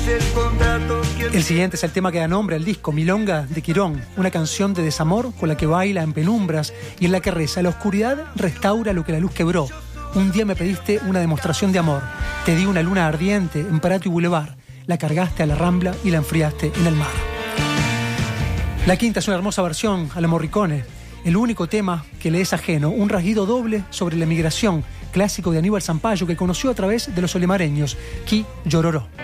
El siguiente es el tema que da nombre al disco, Milonga de Quirón, una canción de desamor con la que baila en penumbras y en la que reza: la oscuridad restaura lo que la luz quebró. Un día me pediste una demostración de amor, te di una luna ardiente en Prato y Boulevard, la cargaste a la Rambla y la enfriaste en el mar. La quinta es una hermosa versión a la Morricone, el único tema que le es ajeno, un rasguido doble sobre la emigración, clásico de Aníbal Zampayo que conoció a través de los olimareños, Chi Llororó.